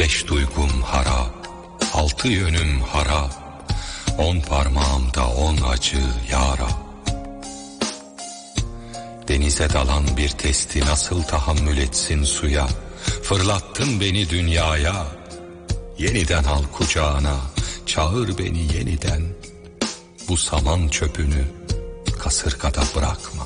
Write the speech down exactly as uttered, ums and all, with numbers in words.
Beş duygum harap, altı yönüm harap, on parmağımda on acı yara. Denize dalan bir testi nasıl tahammül etsin suya? Fırlattın beni dünyaya, yeniden al kucağına, çağır beni yeniden. Bu saman çöpünü kasırgada bırakma.